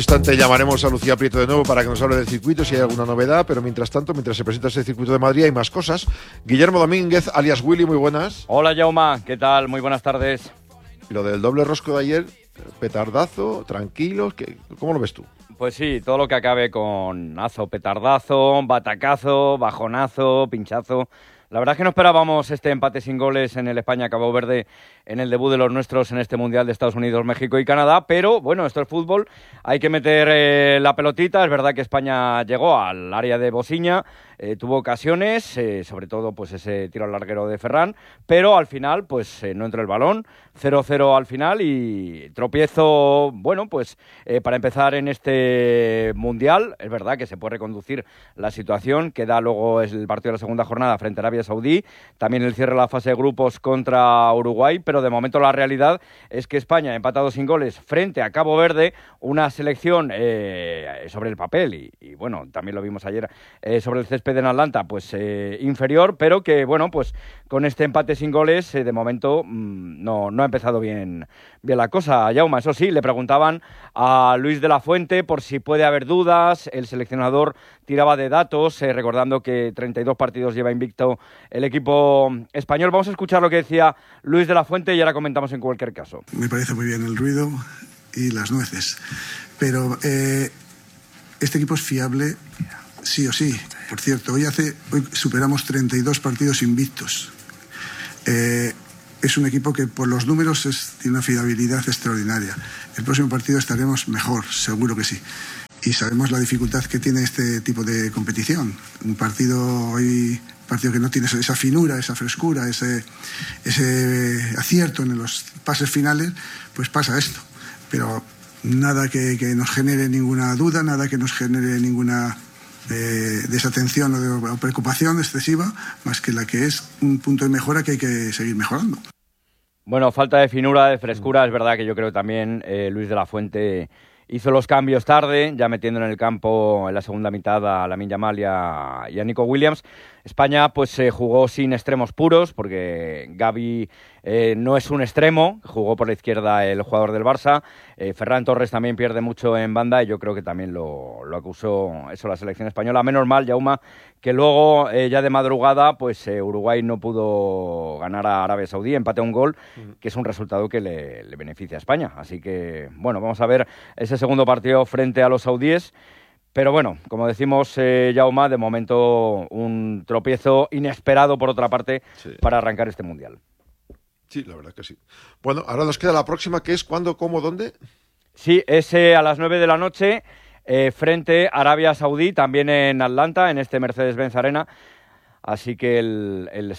instante llamaremos a Lucía Prieto de nuevo para que nos hable del circuito, si hay alguna novedad, pero mientras tanto, mientras se presenta ese circuito de Madrid, hay más cosas. Guillermo Domínguez, alias Willy, muy buenas. Hola, Jaume, ¿qué tal? Muy buenas tardes. Y lo del doble rosco de ayer, petardazo, tranquilos, ¿cómo lo ves tú? Pues sí, todo lo que acabe con azo, petardazo, batacazo, bajonazo, pinchazo. La verdad es que no esperábamos este empate sin goles en el España-Cabo Verde en el debut de los nuestros en este Mundial de Estados Unidos, México y Canadá, pero bueno, esto es fútbol, hay que meter la pelotita. Es verdad que España llegó al área de Bosiña, tuvo ocasiones, sobre todo pues ese tiro al larguero de Ferran, pero al final pues no entró el balón, 0-0 al final y tropiezo, bueno, pues para empezar en este Mundial. Es verdad que se puede reconducir la situación, queda luego el partido de la segunda jornada frente a Arabia Saudí, también el cierre de la fase de grupos contra Uruguay, pero de momento la realidad es que España ha empatado sin goles frente a Cabo Verde, una selección sobre el papel y bueno, también lo vimos ayer sobre el césped en Atlanta, pues inferior, pero que bueno, pues con este empate sin goles de momento no ha empezado bien la cosa. Jaume, eso sí, le preguntaban a Luis de la Fuente por si puede haber dudas, el seleccionador tiraba de datos, recordando que 32 partidos lleva invicto el equipo español. Vamos a escuchar lo que decía Luis de la Fuente y ahora comentamos en cualquier caso. Me parece muy bien el ruido y las nueces, pero este equipo es fiable sí o sí. Por cierto, hoy superamos 32 partidos invictos. Es un equipo que por los números tiene una fiabilidad extraordinaria. El próximo partido estaremos mejor, seguro que sí. Y sabemos la dificultad que tiene este tipo de competición. Un partido que no tiene esa finura, esa frescura, ese acierto en los pases finales, pues pasa esto. Pero nada que nos genere ninguna duda, nada que nos genere ninguna desatención o preocupación excesiva, más que la que es un punto de mejora que hay que seguir mejorando. Bueno, falta de finura, de frescura, es verdad que yo creo también Luis de la Fuente hizo los cambios tarde, ya metiendo en el campo en la segunda mitad a Lamine Yamal y a Nico Williams. España pues jugó sin extremos puros, porque Gavi no es un extremo, jugó por la izquierda el jugador del Barça. Ferran Torres también pierde mucho en banda y yo creo que también lo acusó eso la selección española. Menos mal, Jaume, que luego ya de madrugada pues Uruguay no pudo ganar a Arabia Saudí, empate a un gol, que es un resultado que le beneficia a España. Así que bueno, vamos a ver ese segundo partido frente a los saudíes. Pero bueno, como decimos, Jaume, de momento un tropiezo inesperado, por otra parte, sí, para arrancar este Mundial. Sí, la verdad que sí. Bueno, ahora nos queda la próxima, que es ¿cuándo, cómo, dónde? Sí, es a las 9 de la noche, frente a Arabia Saudí, también en Atlanta, en este Mercedes-Benz Arena. Así que el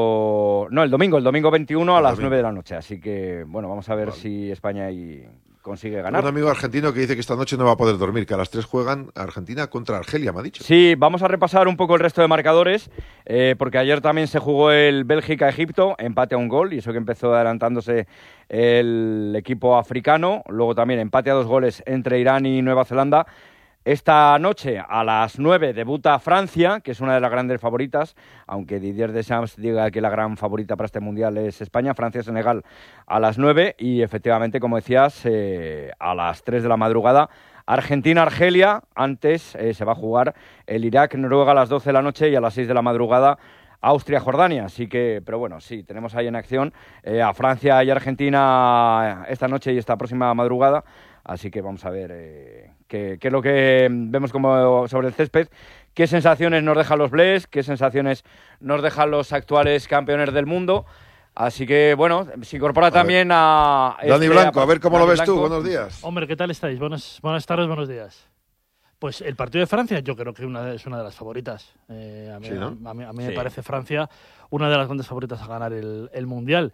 domingo 21 a las 9 de la noche. Así que, bueno, vamos a ver si España consigue ganar. Un amigo argentino que dice que esta noche no va a poder dormir, que a las 3 juegan Argentina contra Argelia, me ha dicho. Sí, vamos a repasar un poco el resto de marcadores, porque ayer también se jugó el Bélgica-Egipto, empate a un gol, y eso que empezó adelantándose el equipo africano. Luego también empate a 2 goles entre Irán y Nueva Zelanda. Esta noche, a las 9, debuta Francia, que es una de las grandes favoritas, aunque Didier Deschamps diga que la gran favorita para este Mundial es España. Francia-Senegal a las 9 y, efectivamente, como decías, a las 3 de la madrugada, Argentina-Argelia. Antes se va a jugar el Irak-Noruega a las 12 de la noche y a las 6 de la madrugada Austria-Jordania. Así que, pero bueno, sí, tenemos ahí en acción a Francia y Argentina esta noche y esta próxima madrugada. Así que vamos a ver qué es lo que vemos como sobre el césped, qué sensaciones nos dejan los Blés, qué sensaciones nos dejan los actuales campeones del mundo. Así que, bueno, se incorpora también a... Dani Blanco, a ver cómo lo ves tú. Buenos días. Hombre, ¿qué tal estáis? Buenas tardes, buenos días. Pues el partido de Francia yo creo que es una de las favoritas. A mí, ¿sí, no? a mí me parece Francia una de las grandes favoritas a ganar el Mundial.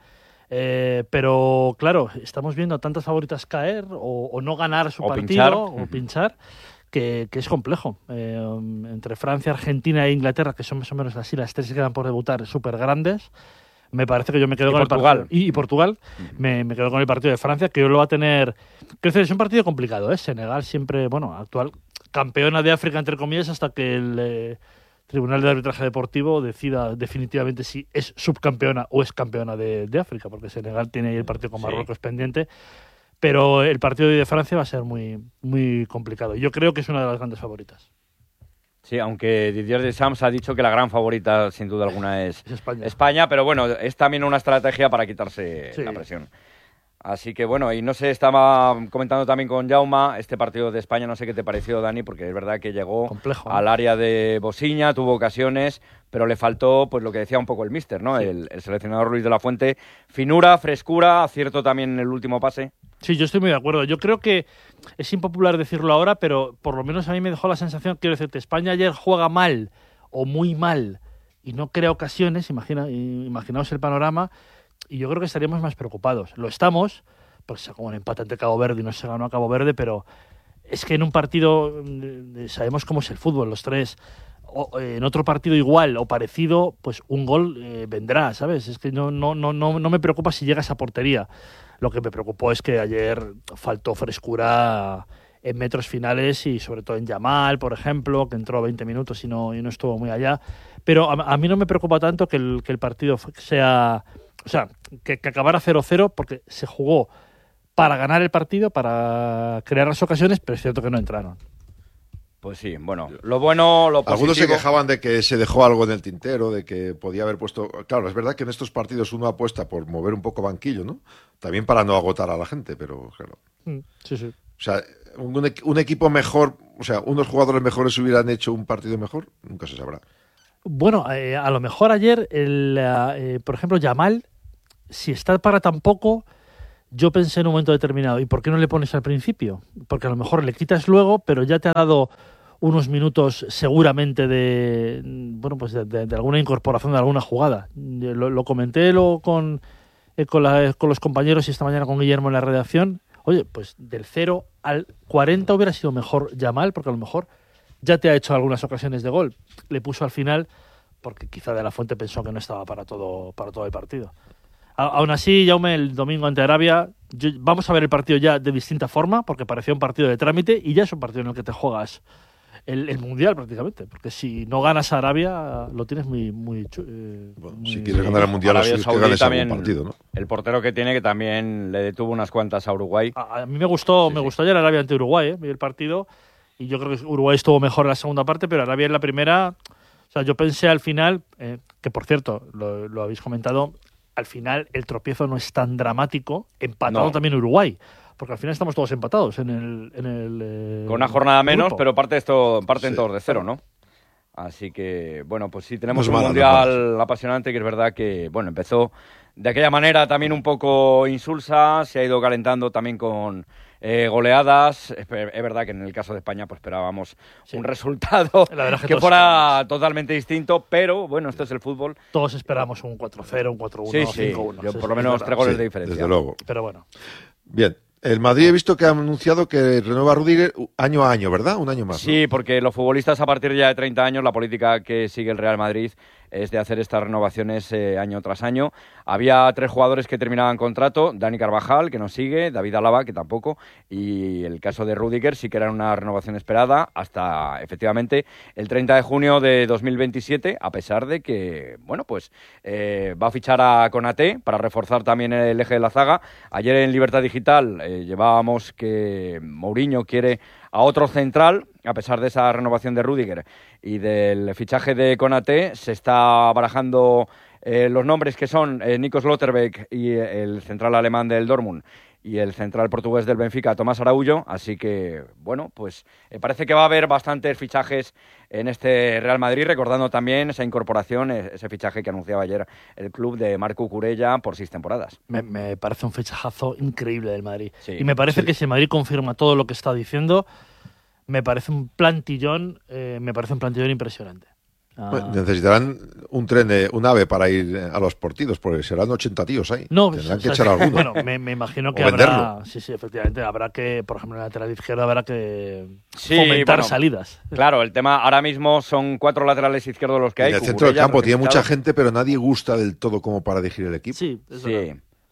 Pero claro, estamos viendo a tantas favoritas caer o no ganar su partido o pinchar, que es complejo. Entre Francia, Argentina e Inglaterra, que son más o menos así las tres que quedan por debutar, súper grandes. Me parece que yo me quedo con Portugal. el partido. Y Portugal. Me quedo con el partido de Francia, que hoy lo va a tener. Es un partido complicado, ¿eh? Senegal siempre, actual campeona de África, entre comillas, hasta que el Tribunal de Arbitraje Deportivo decida definitivamente si es subcampeona o es campeona de África, porque Senegal tiene ahí el partido con Marruecos pendiente. pero el partido de Francia va a ser muy, muy complicado. Yo creo que es una de las grandes favoritas. Sí, aunque Didier Deschamps ha dicho que la gran favorita, sin duda alguna, es España. Pero bueno, es también una estrategia para quitarse la presión. Así que bueno, y no sé, estaba comentando también con Jaume este partido de España, no sé qué te pareció, Dani, porque es verdad que llegó complejo, ¿no? Al área de Bosiña, tuvo ocasiones, pero le faltó pues lo que decía un poco el míster, ¿no? Sí. El seleccionador Luis de la Fuente, finura, frescura, acierto también en el último pase. Sí, yo estoy muy de acuerdo. Yo creo que es impopular decirlo ahora, pero por lo menos a mí me dejó la sensación, quiero decirte, España ayer juega mal o muy mal y no crea ocasiones, imaginaos el panorama, y yo creo que estaríamos más preocupados. Lo estamos, pues sacó un empate ante Cabo Verde y no se ganó a Cabo Verde, pero es que en un partido sabemos cómo es el fútbol, los tres. En otro partido igual o parecido, pues un gol vendrá, ¿sabes? Es que no me preocupa si llega a esa portería. Lo que me preocupó es que ayer faltó frescura en metros finales y sobre todo en Yamal, por ejemplo, que entró 20 minutos y no estuvo muy allá. Pero a mí no me preocupa tanto que el partido sea... O sea, que acabara 0-0 porque se jugó para ganar el partido, para crear las ocasiones, pero es cierto que no entraron. Pues sí, bueno, lo bueno, lo positivo... Algunos se quejaban de que se dejó algo en el tintero, de que podía haber puesto... Claro, es verdad que en estos partidos uno apuesta por mover un poco banquillo, ¿no? También para no agotar a la gente, pero claro. Sí, sí. O sea, un equipo mejor, o sea, unos jugadores mejores hubieran hecho un partido mejor, nunca se sabrá. Bueno, a lo mejor ayer, por ejemplo, Yamal, si está para tan poco, yo pensé en un momento determinado, ¿y por qué no le pones al principio? Porque a lo mejor le quitas luego, pero ya te ha dado unos minutos seguramente de alguna incorporación de alguna jugada. Lo comenté con los compañeros y esta mañana con Guillermo en la redacción. Oye, pues del 0 al 40 hubiera sido mejor Yamal, porque a lo mejor ya te ha hecho algunas ocasiones de gol. Le puso al final porque quizá de la Fuente pensó que no estaba para todo el partido. Aún así, Jaume, el domingo ante Arabia, vamos a ver el partido ya de distinta forma, porque parecía un partido de trámite y ya es un partido en el que te juegas el Mundial prácticamente, porque si no ganas a Arabia lo tienes muy si quieres ganar el Mundial es que ganes algún partido, ¿no? El portero que tiene, que también le detuvo unas cuantas a Uruguay. A mí me gustó ayer Arabia ante Uruguay, vi el partido y yo creo que Uruguay estuvo mejor en la segunda parte, pero Arabia en la primera, o sea, yo pensé al final, que por cierto, lo habéis comentado, al final el tropiezo no es tan dramático, empatado también Uruguay, porque al final estamos todos empatados en el con una jornada menos, grupo. pero parten todos de cero, ¿no? Así que, bueno, pues sí, tenemos un mundial apasionante, que es verdad que, bueno, empezó de aquella manera también un poco insulsa, se ha ido calentando también con goleadas. Es verdad que en el caso de España pues esperábamos un resultado que fuera totalmente distinto, pero bueno, esto es el fútbol. Todos esperamos un 4-0, un 4-1, sí, 5-1. Yo por lo menos 3 goles de diferencia. Desde luego. Pero bueno. Bien. El Madrid he visto que ha anunciado que renueva a Rudiger año a año, ¿verdad? Un año más. Sí, ¿no? Porque los futbolistas a partir ya de 30 años, la política que sigue el Real Madrid es de hacer estas renovaciones año tras año. Había 3 jugadores que terminaban contrato, Dani Carvajal, que no sigue, David Alaba, que tampoco, y el caso de Rudiger sí que era una renovación esperada hasta, efectivamente, el 30 de junio de 2027, a pesar de que, bueno, pues va a fichar a Konaté para reforzar también el eje de la zaga. Ayer en Libertad Digital llevábamos que Mourinho quiere a otro central, a pesar de esa renovación de Rudiger y del fichaje de Konaté. Se está barajando los nombres que son Nico Schlotterbeck y el central alemán del Dortmund y el central portugués del Benfica, Tomás Araújo. Así que, bueno, pues parece que va a haber bastantes fichajes en este Real Madrid, recordando también esa incorporación, ese fichaje que anunciaba ayer el club de Marco Cucurella por 6 temporadas. Me parece un fichajazo increíble del Madrid. Sí, y me parece que si el Madrid confirma todo lo que está diciendo, me parece un plantillón impresionante. Necesitarán un tren, un AVE para ir a los partidos, porque serán 80 tíos ahí. No, tendrán que echar alguno. Bueno, me imagino que habrá. Sí, efectivamente. Habrá que, por ejemplo, en la lateral izquierda habrá que fomentar salidas. Claro, el tema ahora mismo son 4 laterales izquierdos los que hay. En el centro del campo tiene mucha gente, pero nadie gusta del todo como para dirigir el equipo. Sí, es verdad.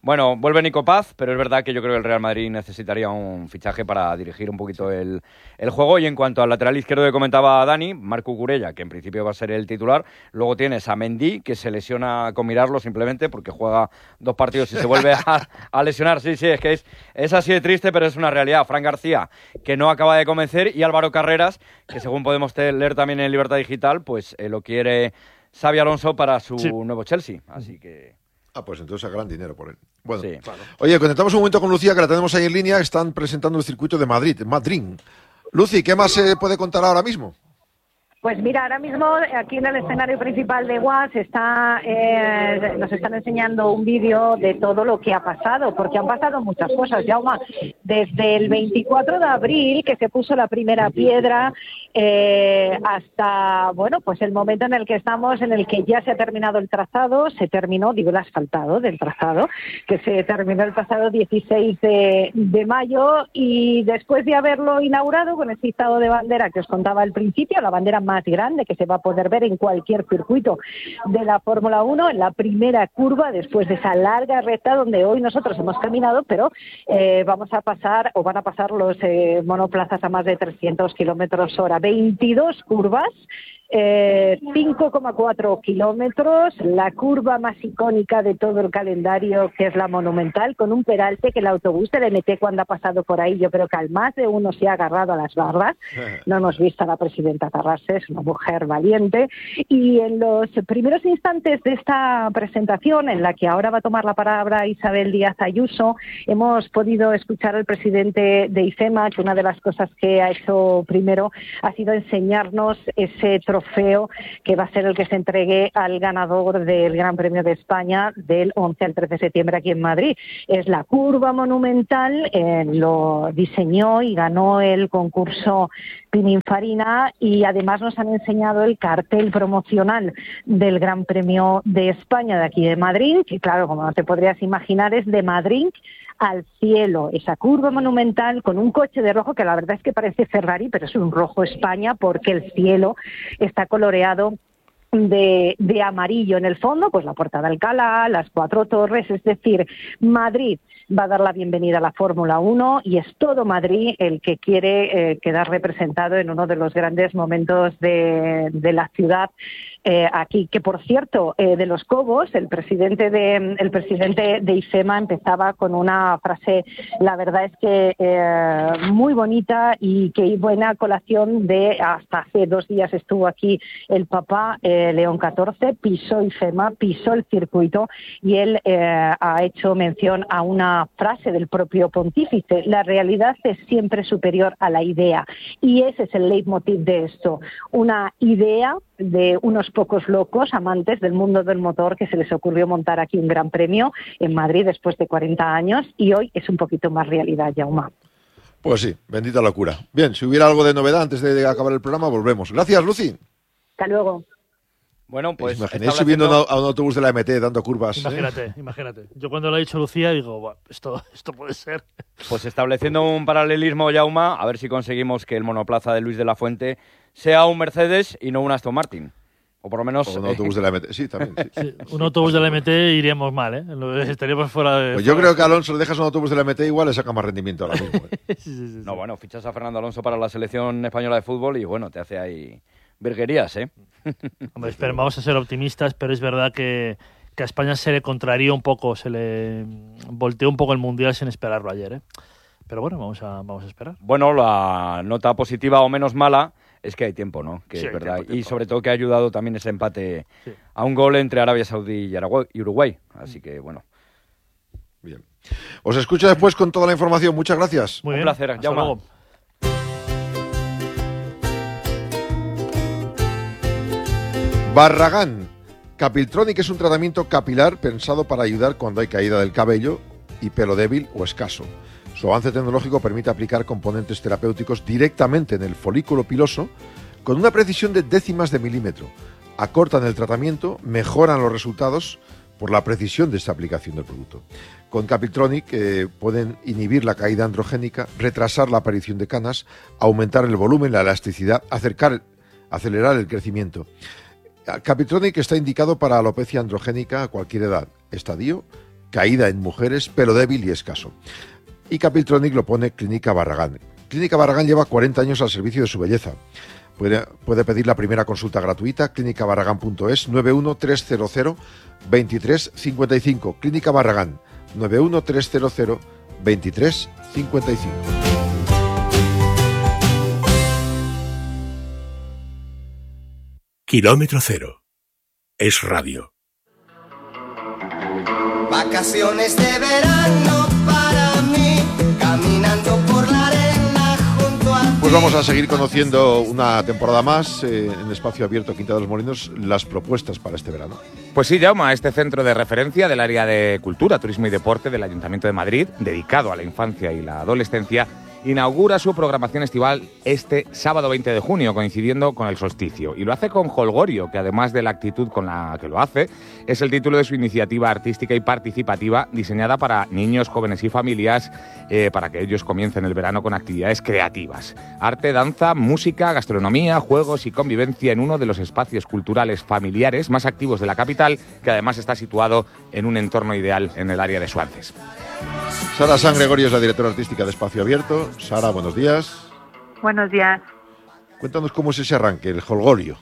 Bueno, vuelve Nico Paz, pero es verdad que yo creo que el Real Madrid necesitaría un fichaje para dirigir un poquito el juego. Y en cuanto al lateral izquierdo que comentaba Dani, Marc Cucurella, que en principio va a ser el titular. Luego tienes a Mendy, que se lesiona con mirarlo simplemente porque juega 2 partidos y se vuelve a lesionar. Sí, es que es así de triste, pero es una realidad. Fran García, que no acaba de convencer, y Álvaro Carreras, que según podemos leer también en Libertad Digital, pues lo quiere Xabi Alonso para su nuevo Chelsea. Así que... pues entonces a gran dinero por él. Bueno, sí. Oye, conectamos un momento con Lucía, que la tenemos ahí en línea. Están presentando el circuito de Madrid. Lucy, ¿qué más se puede contar ahora mismo? Pues mira, ahora mismo aquí en el escenario principal de UAS nos están enseñando un vídeo de todo lo que ha pasado, porque han pasado muchas cosas, Jaume. Desde el 24 de abril, que se puso la primera piedra, hasta, pues el momento en el que estamos, en el que ya se ha terminado el trazado, el asfaltado del trazado, que se terminó el pasado 16 de mayo, y después de haberlo inaugurado con ese izado de bandera que os contaba al principio, la bandera más grande que se va a poder ver en cualquier circuito de la Fórmula 1, en la primera curva, después de esa larga recta donde hoy nosotros hemos caminado, pero van a pasar los monoplazas a más de 300 kilómetros hora, 22 curvas, 5,4 kilómetros, la curva más icónica de todo el calendario, que es la Monumental, con un peralte que el autobús del MT, cuando ha pasado por ahí, yo creo que al más de uno se ha agarrado a las barras. No hemos visto a la presidenta agarrarse, es una mujer valiente. Y en los primeros instantes de esta presentación, en la que ahora va a tomar la palabra Isabel Díaz Ayuso, hemos podido escuchar al presidente de IFEMA, que una de las cosas que ha hecho primero ha sido enseñarnos ese trofeo que va a ser el que se entregue al ganador del Gran Premio de España del 11 al 13 de septiembre aquí en Madrid. Es la curva monumental, lo diseñó y ganó el concurso Pininfarina, y además nos han enseñado el cartel promocional del Gran Premio de España de aquí de Madrid, que claro, como no te podrías imaginar, es de Madrid al cielo, esa curva monumental con un coche de rojo que la verdad es que parece Ferrari, pero es un rojo España porque el cielo está coloreado de amarillo. En el fondo, pues la Puerta de Alcalá, las 4 torres, es decir, Madrid va a dar la bienvenida a la Fórmula 1 y es todo Madrid el que quiere quedar representado en uno de los grandes momentos de la ciudad. Aquí, que por cierto, de los Cobos, el presidente de IFEMA empezaba con una frase, la verdad es que muy bonita, y que buena colación de hasta hace 2 días estuvo aquí el Papa León XIV, pisó IFEMA, pisó el circuito, y él ha hecho mención a una frase del propio pontífice: la realidad es siempre superior a la idea, y ese es el leitmotiv de esto, una idea de unos pocos locos amantes del mundo del motor que se les ocurrió montar aquí un gran premio en Madrid después de 40 años, y hoy es un poquito más realidad, Jaume. Pues sí, bendita locura. Bien, si hubiera algo de novedad antes de acabar el programa, volvemos. Gracias, Lucy. Hasta luego. Bueno, pues imaginéis subiendo a un autobús de la MT dando curvas. Imagínate. Yo cuando lo ha dicho Lucía digo, esto puede ser. Pues estableciendo un paralelismo, Jaume, a ver si conseguimos que el monoplaza de Luis de la Fuente sea un Mercedes y no un Aston Martin. O por lo menos... O un autobús de la MT, sí, también. Sí. Un autobús de la MT iríamos mal, ¿eh? Estaríamos fuera de... Pues yo creo que a Alonso le dejas un autobús de la MT, igual le saca más rendimiento ahora mismo. Sí. No, bueno, fichas a Fernando Alonso para la selección española de fútbol y bueno, te hace ahí virguerías, ¿eh? Hombre, vamos a ser optimistas, pero es verdad que a España se le contraría un poco, se le volteó un poco el Mundial sin esperarlo ayer, ¿eh? Pero bueno, vamos a esperar. Bueno, la nota positiva o menos mala es que hay tiempo, ¿no? Que sí, es verdad. Tiempo. Y sobre todo que ha ayudado también ese empate a un gol entre Arabia Saudí y Uruguay. Así que, bueno. Bien. Os escucho después con toda la información. Muchas gracias. Muy bien. Un placer. Hasta luego. Barragán. Capiltronic es un tratamiento capilar pensado para ayudar cuando hay caída del cabello y pelo débil o escaso. Su avance tecnológico permite aplicar componentes terapéuticos directamente en el folículo piloso con una precisión de décimas de milímetro. Acortan el tratamiento, mejoran los resultados por la precisión de esta aplicación del producto. Con Capiltronic pueden inhibir la caída androgénica, retrasar la aparición de canas, aumentar el volumen, la elasticidad, acelerar el crecimiento. Capiltronic está indicado para alopecia androgénica a cualquier edad, estadio caída en mujeres, pelo débil y escaso. Y Capiltronic lo pone Clínica Barragán. Clínica Barragán lleva 40 años al servicio de su belleza. Puede pedir la primera consulta gratuita, clínicabarragán.es, 913002355. Clínica Barragán, 913002355. Kilómetro Cero. Es radio. Vacaciones de verano para mí, caminando por la arena junto a ti. Pues vamos a seguir conociendo una temporada más en Espacio Abierto Quinta de los Molinos las propuestas para este verano. Pues sí, Jaume, este centro de referencia del área de Cultura, Turismo y Deporte del Ayuntamiento de Madrid, dedicado a la infancia y la adolescencia, inaugura su programación estival este sábado 20 de junio, coincidiendo con el solsticio. Y lo hace con jolgorio, que además de la actitud con la que lo hace, es el título de su iniciativa artística y participativa diseñada para niños, jóvenes y familias, para que ellos comiencen el verano con actividades creativas. Arte, danza, música, gastronomía, juegos y convivencia en uno de los espacios culturales familiares más activos de la capital, que además está situado en un entorno ideal en el área de Suances. Sara San Gregorio es la directora artística de Espacio Abierto. Sara, buenos días. Buenos días. Cuéntanos cómo es ese arranque, el jolgorio.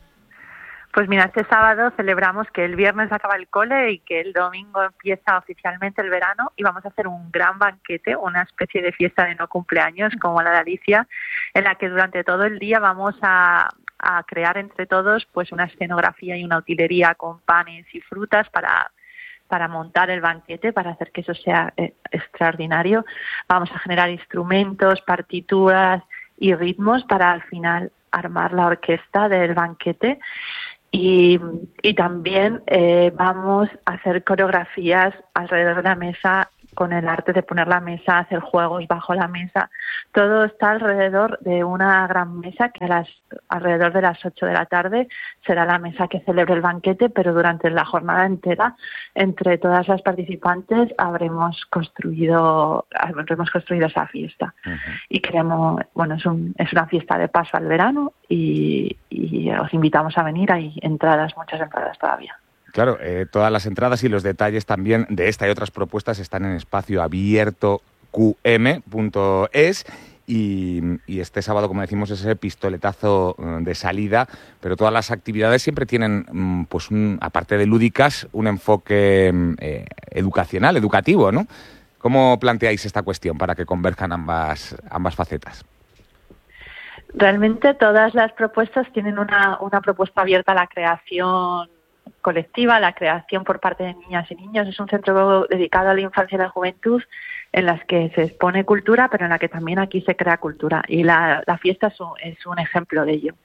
Pues mira, este sábado celebramos que el viernes acaba el cole y que el domingo empieza oficialmente el verano y vamos a hacer un gran banquete, una especie de fiesta de no cumpleaños como la de Alicia, en la que durante todo el día vamos a crear entre todos pues una escenografía y una utilería con panes y frutas para montar el banquete, para hacer que eso sea extraordinario. Vamos a generar instrumentos, partituras y ritmos para al final armar la orquesta del banquete. Y también vamos a hacer coreografías alrededor de la mesa con el arte de poner la mesa, hacer juegos bajo la mesa. Todo está alrededor de una gran mesa que alrededor de las 8 de la tarde será la mesa que celebre el banquete, pero durante la jornada entera, entre todas las participantes, habremos construido esa fiesta. Uh-huh. Y queremos, es una fiesta de paso al verano y os invitamos a venir. Hay muchas entradas todavía. Claro, todas las entradas y los detalles también de esta y otras propuestas están en espacioabiertoqm.es y este sábado, como decimos, es ese pistoletazo de salida, pero todas las actividades siempre tienen, aparte de lúdicas, un enfoque educacional, educativo, ¿no? ¿Cómo planteáis esta cuestión para que converjan ambas facetas? Realmente todas las propuestas tienen una propuesta abierta a la creación colectiva, la creación por parte de niñas y niños. Es un centro dedicado a la infancia y la juventud en las que se expone cultura, pero en la que también aquí se crea cultura. Y la fiesta es un ejemplo de ello.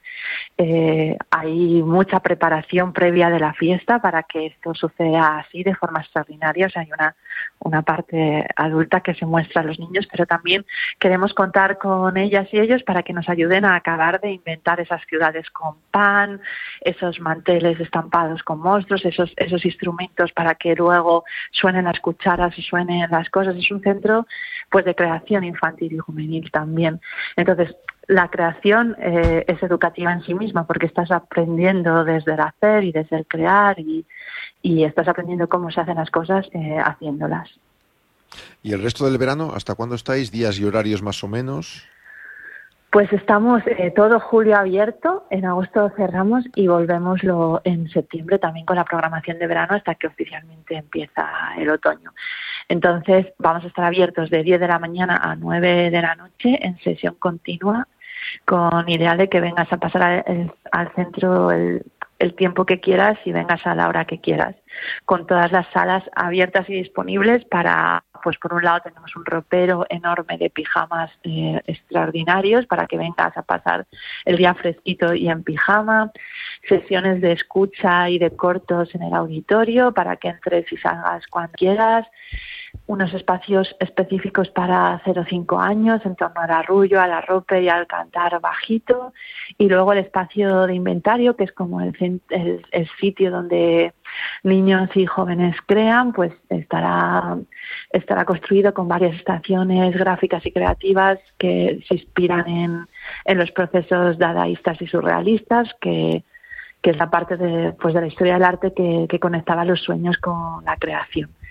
Hay mucha preparación previa de la fiesta para que esto suceda así de forma extraordinaria. O sea, hay una parte adulta que se muestra a los niños, pero también queremos contar con ellas y ellos para que nos ayuden a acabar de inventar esas ciudades con pan, esos manteles estampados con monstruos, esos instrumentos para que luego suenen las cucharas y suenen las cosas. Es un centro pues de creación infantil y juvenil también. Entonces, la creación es educativa en sí misma porque estás aprendiendo desde el hacer y desde el crear y estás aprendiendo cómo se hacen las cosas haciéndolas. ¿Y el resto del verano, hasta cuándo estáis? ¿Días y horarios más o menos? Pues estamos todo julio abierto, en agosto cerramos y volvemos en septiembre también con la programación de verano hasta que oficialmente empieza el otoño. Entonces vamos a estar abiertos de 10 de la mañana a 9 de la noche en sesión continua, con idea de que vengas a pasar al centro el tiempo que quieras y vengas a la hora que quieras, con todas las salas abiertas y disponibles para, pues por un lado tenemos un ropero enorme de pijamas extraordinarios para que vengas a pasar el día fresquito y en pijama, sesiones de escucha y de cortos en el auditorio para que entres y salgas cuando quieras, unos espacios específicos para 0-5 años en torno al arrullo, al arrope y al cantar bajito, y luego el espacio de inventario, que es como el sitio donde niños y jóvenes crean, pues estará construido con varias estaciones gráficas y creativas que se inspiran en los procesos dadaístas y surrealistas, que es la parte de la historia del arte que conectaba los sueños con la creación.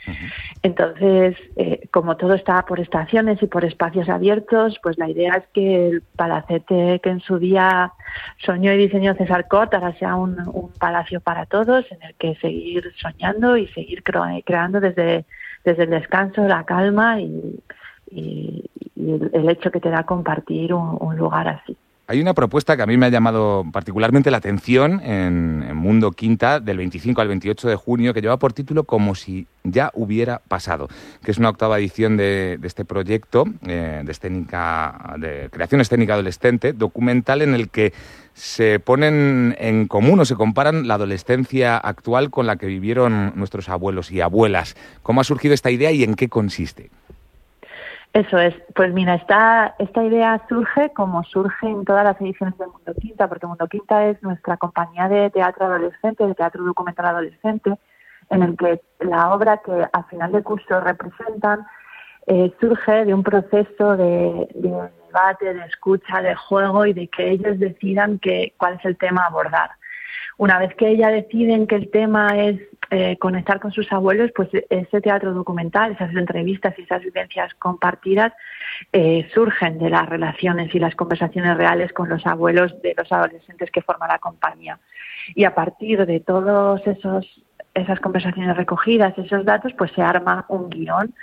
Entonces, como todo está por estaciones y por espacios abiertos, pues la idea es que el palacete que en su día soñó y diseñó César Cort ahora sea un palacio para todos, en el que seguir soñando y seguir creando desde el descanso, la calma y el hecho que te da compartir un lugar así. Hay una propuesta que a mí me ha llamado particularmente la atención en Mundo Quinta del 25 al 28 de junio, que lleva por título Como si ya hubiera pasado, que es una 8ª edición de este proyecto de creación escénica adolescente, documental en el que se ponen en común o se comparan la adolescencia actual con la que vivieron nuestros abuelos y abuelas. ¿Cómo ha surgido esta idea y en qué consiste? Eso es, pues mira, esta idea surge como surge en todas las ediciones de Mundo Quinta, porque Mundo Quinta es nuestra compañía de teatro adolescente, de teatro documental adolescente, en el que la obra que al final de curso representan surge de un proceso de debate, de escucha, de juego y de que ellos decidan cuál es el tema a abordar. Una vez que ellas deciden que el tema es conectar con sus abuelos, pues ese teatro documental, esas entrevistas y esas vivencias compartidas surgen de las relaciones y las conversaciones reales con los abuelos de los adolescentes que forman la compañía. Y a partir de todos esas conversaciones recogidas, esos datos, pues se arma un guión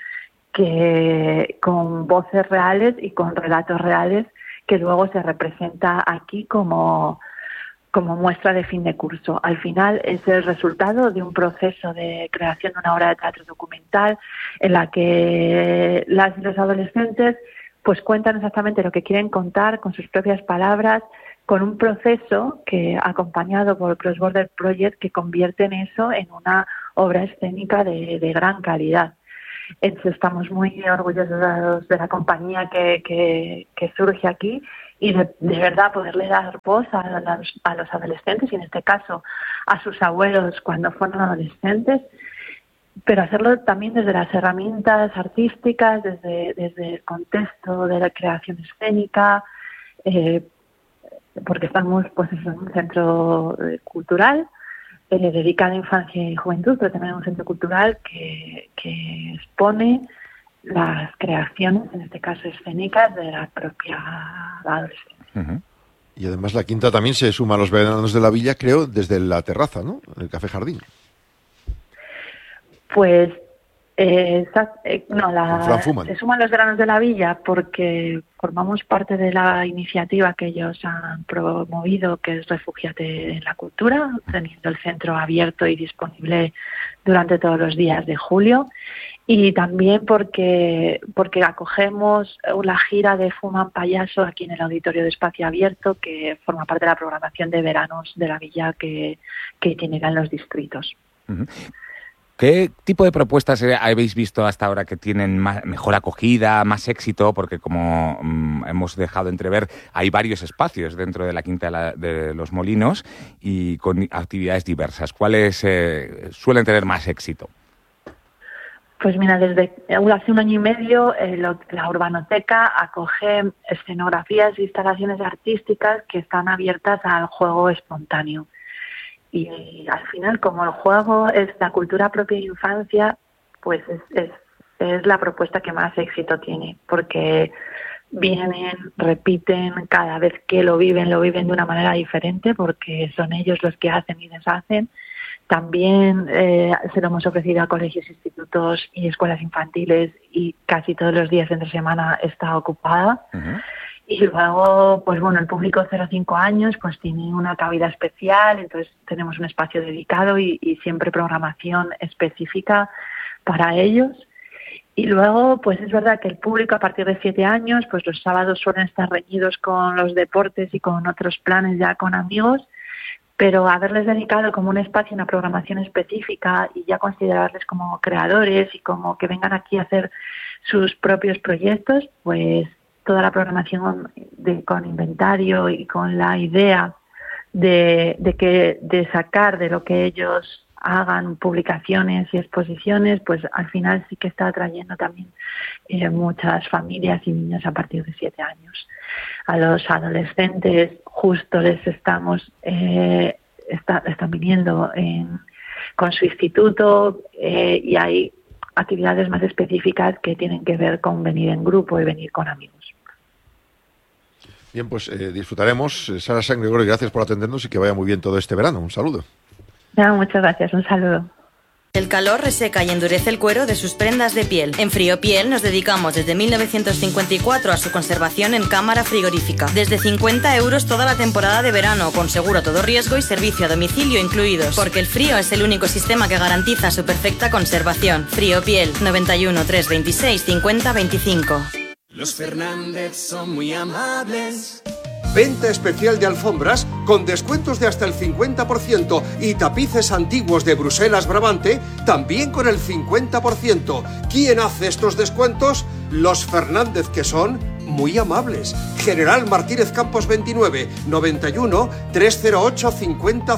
con voces reales y con relatos reales que luego se representa aquí como muestra de fin de curso. Al final es el resultado de un proceso de creación de una obra de teatro documental en la que las y los adolescentes pues cuentan exactamente lo que quieren contar con sus propias palabras, con un proceso que acompañado por el Cross Border Project que convierte eso en una obra escénica de gran calidad. Entonces, estamos muy orgullosos de la compañía que surge aquí y de verdad poderle dar voz a los adolescentes y en este caso a sus abuelos cuando fueron adolescentes, pero hacerlo también desde las herramientas artísticas, desde el contexto de la creación escénica, porque estamos pues en un centro cultural dedicado a infancia y juventud, pero también un centro cultural que expone las creaciones, en este caso escénicas, de la propia adolescencia. Uh-huh. Y además la Quinta también se suma a los veranos de la villa, creo, desde la terraza, ¿no? El Café Jardín. Pues se suman los veranos de la villa porque formamos parte de la iniciativa que ellos han promovido, que es Refúgiate en la Cultura, teniendo el centro abierto y disponible durante todos los días de julio. Y también porque acogemos la gira de Fuman Payaso aquí en el Auditorio de Espacio Abierto, que forma parte de la programación de veranos de la villa que tienen en los distritos. Uh-huh. ¿Qué tipo de propuestas habéis visto hasta ahora que tienen mejor acogida, más éxito? Porque como hemos dejado entrever, hay varios espacios dentro de la Quinta de los Molinos y con actividades diversas. ¿Cuáles suelen tener más éxito? Pues mira, desde hace 1 año y medio la Urbanoteca acoge escenografías e instalaciones artísticas que están abiertas al juego espontáneo. Y al final, como el juego es la cultura propia de infancia, pues es la propuesta que más éxito tiene, porque vienen, repiten, cada vez que lo viven de una manera diferente, porque son ellos los que hacen y deshacen. También se lo hemos ofrecido a colegios, institutos y escuelas infantiles y casi todos los días entre semana está ocupada. Uh-huh. Y luego, pues bueno, el público 0-5 años pues tiene una cabida especial, entonces tenemos un espacio dedicado y siempre programación específica para ellos. Y luego, pues es verdad que el público a partir de 7 años, pues los sábados suelen estar reñidos con los deportes y con otros planes ya con amigos, pero haberles dedicado como un espacio, una programación específica y ya considerarles como creadores y como que vengan aquí a hacer sus propios proyectos, pues toda la programación con inventario y con la idea de sacar de lo que ellos hagan publicaciones y exposiciones, pues al final sí que está atrayendo también muchas familias y niños a partir de 7 años. A los adolescentes justo les están viniendo con su instituto y hay actividades más específicas que tienen que ver con venir en grupo y venir con amigos. Bien, pues disfrutaremos. Sara San Gregorio, gracias por atendernos y que vaya muy bien todo este verano. Un saludo. No, muchas gracias, un saludo. El calor reseca y endurece el cuero de sus prendas de piel. En Friopiel nos dedicamos desde 1954 a su conservación en cámara frigorífica. Desde 50 € toda la temporada de verano, con seguro a todo riesgo y servicio a domicilio incluidos. Porque el frío es el único sistema que garantiza su perfecta conservación. Friopiel, 91 326 50 25. Los Fernández son muy amables. Venta especial de alfombras con descuentos de hasta el 50% y tapices antiguos de Bruselas Brabante también con el 50%. ¿Quién hace estos descuentos? Los Fernández, que son muy amables. General Martínez Campos 29, 91 308 50